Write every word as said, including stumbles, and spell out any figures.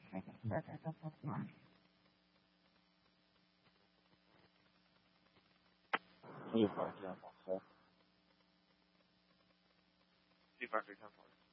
一会儿见，好。 一会儿可以看好。